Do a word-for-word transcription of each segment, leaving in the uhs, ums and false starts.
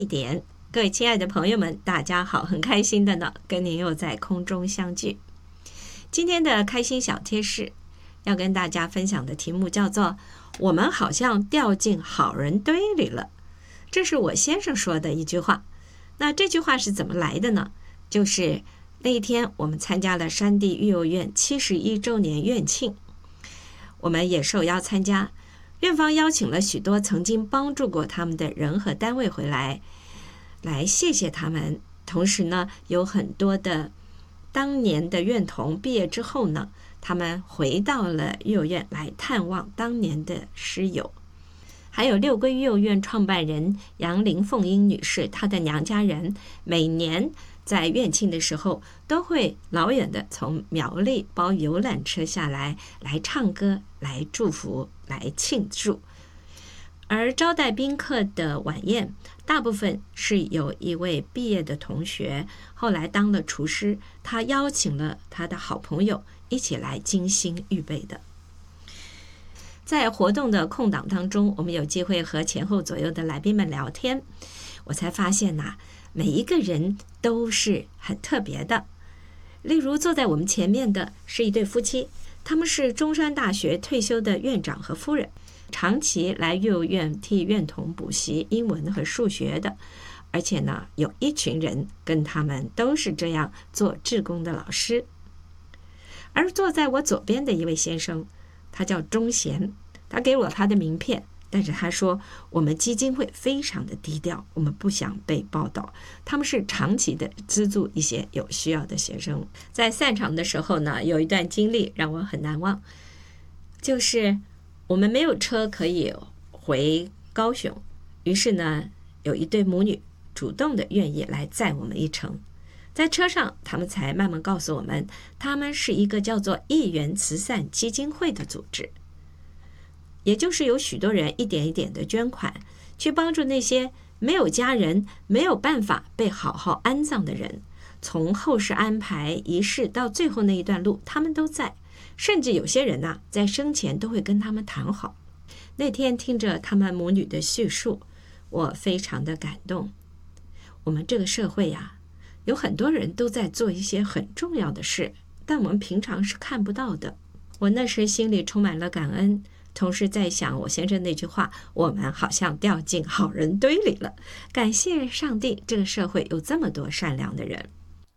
一点。各位亲爱的朋友们，大家好，很开心的呢，跟您又在空中相聚。今天的开心小贴士要跟大家分享的题目叫做我们好像掉进好人堆里了。这是我先生说的一句话。那这句话是怎么来的呢？就是那一天我们参加了山地育幼院七十一周年院庆，我们也受邀参加，院方邀请了许多曾经帮助过他们的人和单位回来来谢谢他们。同时呢，有很多的当年的院童毕业之后呢，他们回到了育幼院来探望当年的师友。还有六龟育幼院创办人杨林凤英女士，她的娘家人每年在院庆的时候都会老远的从苗栗包游览车下来，来唱歌，来祝福，来庆祝。而招待宾客的晚宴大部分是有一位毕业的同学后来当了厨师，他邀请了他的好朋友一起来精心预备的。在活动的空档当中，我们有机会和前后左右的来宾们聊天，我才发现呐、啊，每一个人都是很特别的。例如坐在我们前面的是一对夫妻，他们是中山大学退休的院长和夫人，长期来育幼院替院童补习英文和数学的，而且呢，有一群人跟他们都是这样做志工的老师。而坐在我左边的一位先生，他叫钟贤，他给我他的名片，但是他说我们基金会非常的低调，我们不想被报道，他们是长期的资助一些有需要的学生。在散场的时候呢，有一段经历让我很难忘，就是我们没有车可以回高雄，于是呢，有一对母女主动的愿意来载我们一程。在车上，他们才慢慢告诉我们，他们是一个叫做一元慈善基金会的组织，也就是有许多人一点一点的捐款，去帮助那些没有家人、没有办法被好好安葬的人，从后事安排仪式到最后那一段路，他们都在。甚至有些人啊，在生前都会跟他们谈好。那天听着他们母女的叙述，我非常的感动。我们这个社会呀、啊，有很多人都在做一些很重要的事，但我们平常是看不到的。我那时心里充满了感恩，同时在想我先生那句话，我们好像掉进好人堆里了。感谢上帝，这个社会有这么多善良的人。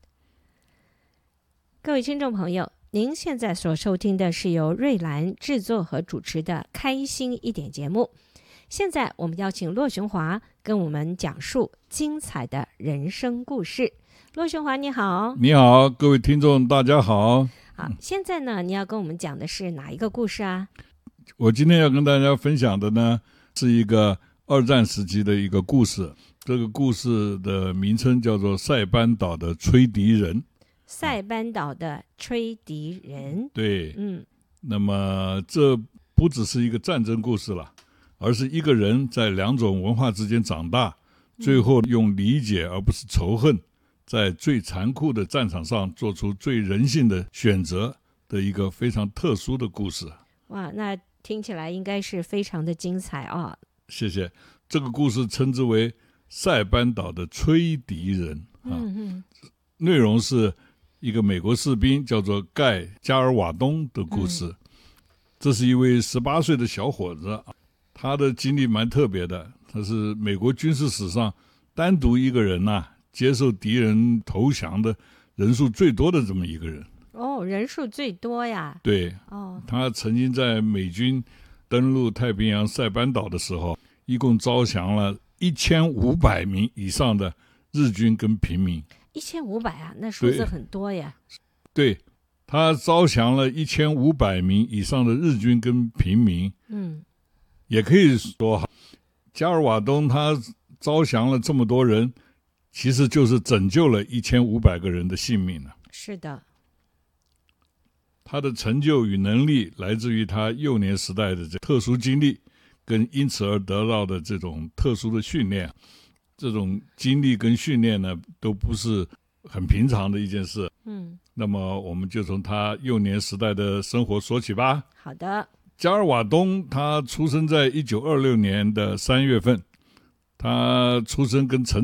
各位听众朋友，您现在所收听的是由瑞兰制作和主持的开心一点节目。现在我们邀请骆雄华跟我们讲述精彩的人生故事。骆雄华你好。 你好，各位听众大家好。 好，现在呢，你要跟我们讲的是哪一个故事啊？ 我今天要跟大家分享的呢，是一个二战时期的一个故事。这个故事的名称叫做塞班岛的吹笛人。 塞班岛的吹笛人。 对， 嗯， 那么这不只是一个战争故事了，而是一个人在两种文化之间长大，最后用理解而不是仇恨，在最残酷的战场上做出最人性的选择的一个非常特殊的故事。 哇，那听起来应该是非常的精彩啊！ 谢谢。这个故事称之为塞班岛的吹笛人啊。 嗯嗯， 内容是一个美国士兵叫做盖加尔瓦东的故事。嗯、这是一位十八岁的小伙子，他的经历蛮特别的。他是美国军事史上单独一个人呐、啊，接受敌人投降的人数最多的这么一个人。 哦，人数最多呀。 对， 哦， 他曾经在美军登陆太平洋塞班岛的时候，一共招降了一千五百名以上的日军跟平民。 一千五百啊，那数字很多呀。 对，他招降了一千五百名以上的日军跟平民。 嗯， 也可以说，加尔瓦东他招降了这么多人，其实就是拯救了一千五百个人的性命了。 是的。 他的成就与能力来自于他幼年时代的这特殊经历，跟因此而得到的这种特殊的训练。这种经历跟训练呢，都不是很平常的一件事。 嗯， 那么我们就从他幼年时代的生活说起吧。 好的。 加尔瓦东他出生在一九二六年的三月份， 他出生跟成